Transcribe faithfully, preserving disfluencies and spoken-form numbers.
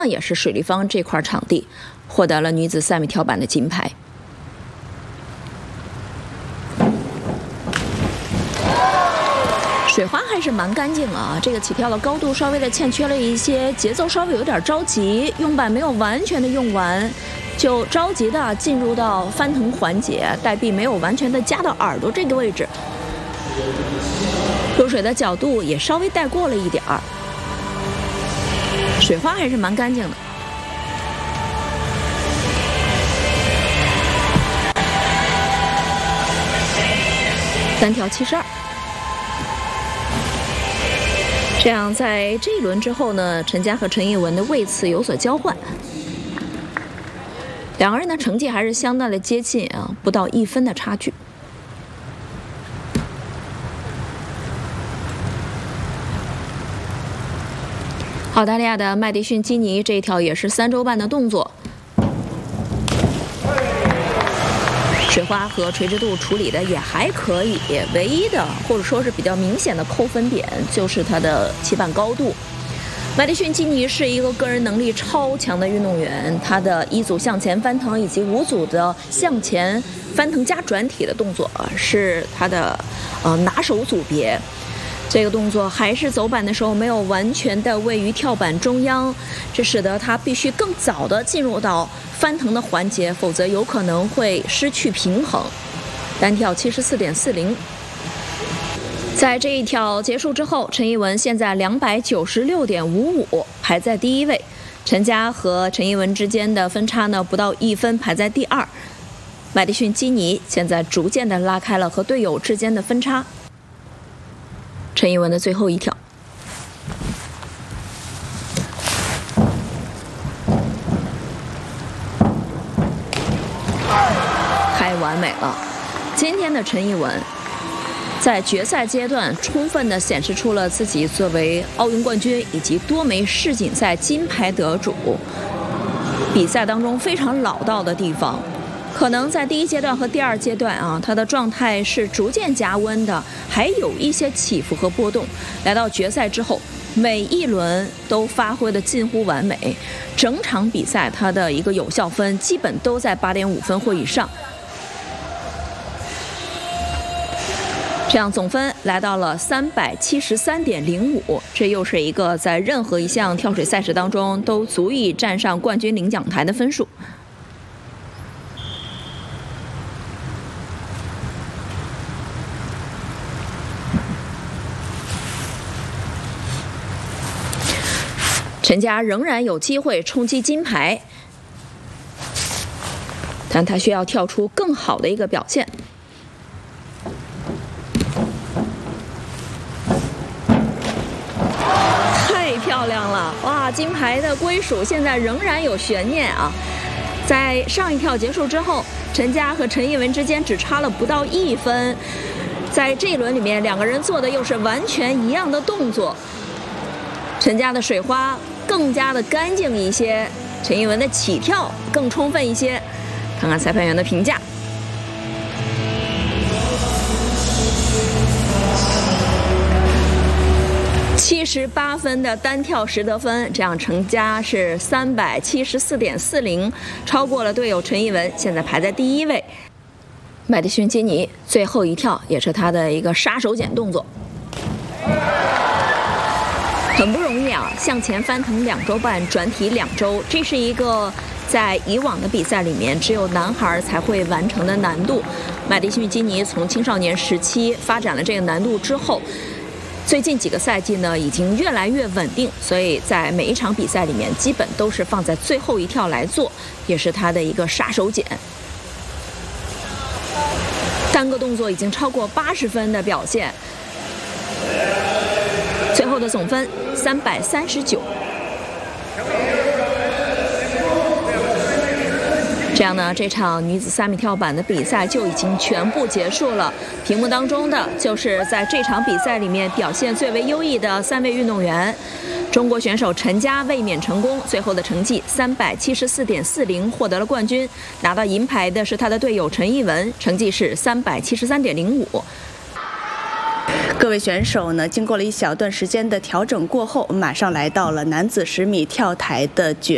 也是水立方这块场地获得了女子三米跳板的金牌。水花还是蛮干净啊，这个起跳的高度稍微的欠缺了一些，节奏稍微有点着急，用板没有完全的用完，就着急的进入到翻腾环节，带臂没有完全的夹到耳朵这个位置，入水的角度也稍微带过了一点儿。水花还是蛮干净的。单跳七十二。这样，在这一轮之后呢，陈佳和陈艺文的位次有所交换，两个人的成绩还是相当的接近啊，不到一分的差距。澳大利亚的麦迪逊基尼这一条也是三周半的动作，水花和垂直度处理的也还可以，唯一的或者说是比较明显的扣分点就是它的起板高度。麦迪逊基尼是一个个人能力超强的运动员，他的一组向前翻腾以及五组的向前翻腾加转体的动作是他的呃拿手组别。这个动作还是走板的时候没有完全的位于跳板中央，这使得他必须更早的进入到翻腾的环节，否则有可能会失去平衡。单跳 七十四点四零。在这一跳结束之后，陈艺文现在 两百九十六点五五，排在第一位。陈佳和陈艺文之间的分差呢不到一分，排在第二。麦迪逊基尼现在逐渐的拉开了和队友之间的分差。陈艺文的最后一跳，太完美了！今天的陈艺文在决赛阶段充分地显示出了自己作为奥运冠军以及多枚世锦赛金牌得主比赛当中非常老道的地方。可能在第一阶段和第二阶段啊，他的状态是逐渐加温的，还有一些起伏和波动。来到决赛之后，每一轮都发挥的近乎完美，整场比赛他的一个有效分基本都在 八点五分或以上。这样总分来到了 三百七十三点零五，这又是一个在任何一项跳水赛事当中都足以站上冠军领奖台的分数。陈佳仍然有机会冲击金牌，但他需要跳出更好的一个表现。太漂亮了！哇，金牌的归属现在仍然有悬念啊！在上一跳结束之后，陈佳和陈艺文之间只差了不到一分，在这一轮里面，两个人做的又是完全一样的动作。陈佳的水花更加的干净一些，陈艺文的起跳更充分一些。看看裁判员的评价。七十八分的单跳十得分，这样陈佳是 三百七十四点四零，超过了队友陈艺文，现在排在第一位。麦迪逊基尼最后一跳也是他的一个杀手锏动作。很不容易啊，向前翻腾两周半，转体两周，这是一个在以往的比赛里面只有男孩才会完成的难度。麦迪逊基尼从青少年时期发展了这个难度之后，最近几个赛季呢已经越来越稳定，所以在每一场比赛里面基本都是放在最后一跳来做，也是他的一个杀手锏。单个动作已经超过八十分的表现。最后的总分三百三十九。这样呢，这场女子三米跳板的比赛就已经全部结束了。屏幕当中的就是在这场比赛里面表现最为优异的三位运动员。中国选手陈佳卫冕成功，最后的成绩 三百七十四点四零 获得了冠军。拿到银牌的是他的队友陈艺文，成绩是 三百七十三点零五。 各位选手呢，经过了一小段时间的调整过后，马上来到了男子十米跳台的决